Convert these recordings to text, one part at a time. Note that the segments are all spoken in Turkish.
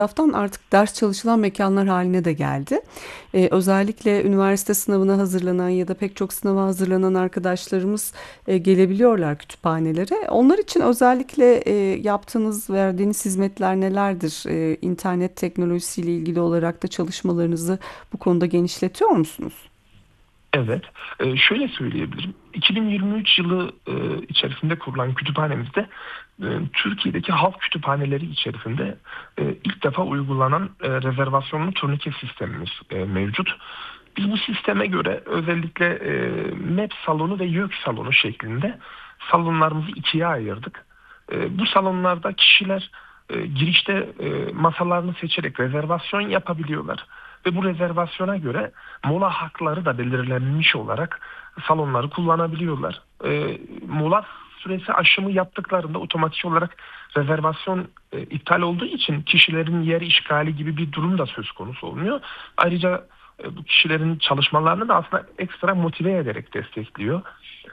taraftan artık ders çalışılan mekânlar hâline de geldi. Özellikle üniversite sınavına hazırlanan ya da pek çok sınava hazırlanan arkadaşlarımız, gelebiliyorlar kütüphanelere. Onlar için özellikle, yaptığınız, verdiğiniz hizmetler nelerdir? İnternet teknolojisiyle ilgili olarak da çalışmalarınızı bu konuda genişletiyor musunuz? Evet. Şöyle söyleyebilirim. 2023 yılı içerisinde kurulan kütüphanemizde Türkiye'deki halk kütüphaneleri içerisinde ilk defa uygulanan rezervasyonlu turnike sistemimiz mevcut. Biz bu sisteme göre özellikle MEP salonu ve YÖK salonu şeklinde salonlarımızı ikiye ayırdık. Bu salonlarda kişiler girişte masalarını seçerek rezervasyon yapabiliyorlar. Ve bu rezervasyona göre mola hakları da belirlenmiş olarak salonları kullanabiliyorlar. Mola süresi aşımı yaptıklarında otomatik olarak rezervasyon iptal olduğu için kişilerin yer işgali gibi bir durum da söz konusu olmuyor. Ayrıca bu kişilerin çalışmalarını da aslında ekstra motive ederek destekliyor.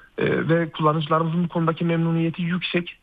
Ve kullanıcılarımızın bu konudaki memnuniyeti yüksek.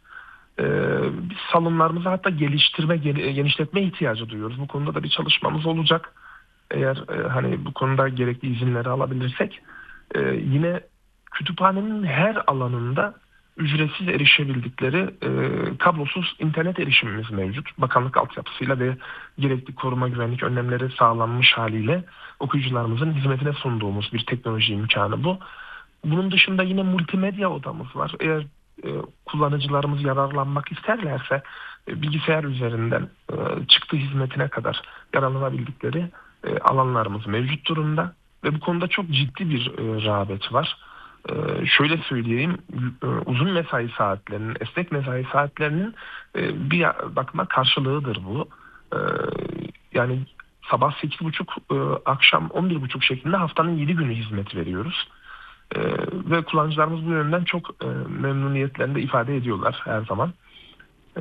Biz salonlarımızı hatta genişletme ihtiyacı duyuyoruz. Bu konuda da bir çalışmamız olacak. Eğer hani bu konuda gerekli izinleri alabilirsek yine kütüphanenin her alanında ücretsiz erişebildikleri kablosuz internet erişimimiz mevcut. Bakanlık altyapısıyla ve gerekli koruma güvenlik önlemleri sağlanmış haliyle okuyucularımızın hizmetine sunduğumuz bir teknoloji imkanı bu. Bunun dışında yine multimedya odamız var. Eğer kullanıcılarımız yararlanmak isterlerse bilgisayar üzerinden çıktı hizmetine kadar yararlanabildikleri alanlarımız mevcut durumda ve bu konuda çok ciddi bir rağbet var. Şöyle söyleyeyim, uzun mesai saatlerinin, esnek mesai saatlerinin bir bakıma karşılığıdır bu. E, Yani sabah 8.30, akşam 11.30 şeklinde haftanın 7 günü hizmet veriyoruz. Ve kullanıcılarımız bu yönden çok memnuniyetlerini de ifade ediyorlar her zaman. E,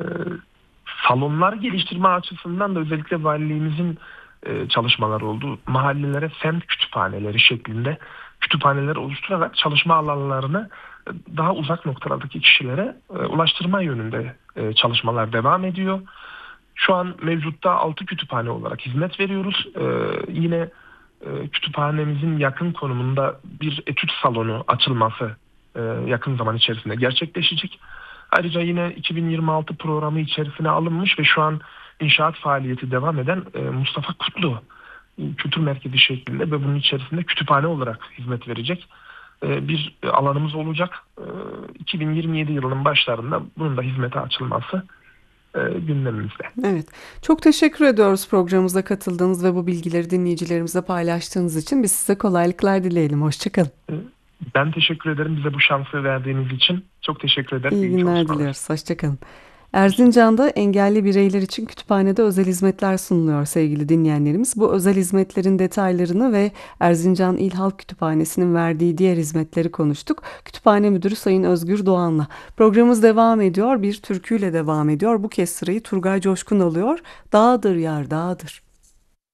Salonlar geliştirme açısından da özellikle valiliğimizin çalışmaları oldu. Mahallelere semt kütüphaneleri şeklinde kütüphaneler oluşturarak çalışma alanlarını daha uzak noktalardaki kişilere ulaştırma yönünde çalışmalar devam ediyor. Şu an mevcutta 6 kütüphane olarak hizmet veriyoruz. Yine kütüphanemizin yakın konumunda bir etüt salonu açılması yakın zaman içerisinde gerçekleşecek. Ayrıca yine 2026 programı içerisine alınmış ve şu an inşaat faaliyeti devam eden Mustafa Kutlu Kültür Merkezi şeklinde ve bunun içerisinde kütüphane olarak hizmet verecek bir alanımız olacak. 2027 yılının başlarında bunun da hizmete açılması gündemimizde. Evet, çok teşekkür ediyoruz programımıza katıldığınız ve bu bilgileri dinleyicilerimize paylaştığınız için. Biz size kolaylıklar dileyelim. Hoşça kalın. E, Ben teşekkür ederim bize bu şansı verdiğiniz için. Çok teşekkür ederim. İyi İyi günler çalışmalar. diliyoruz. Hoşça kalın. Erzincan'da engelli bireyler için kütüphanede özel hizmetler sunuluyor sevgili dinleyenlerimiz. Bu özel hizmetlerin detaylarını ve Erzincan İl Halk Kütüphanesi'nin verdiği diğer hizmetleri konuştuk. Kütüphane Müdürü Sayın Özgür Doğan'la. Programımız devam ediyor. Bir türküyle devam ediyor. Bu kez sırayı Turgay Coşkun alıyor. Dağdır yar dağdır.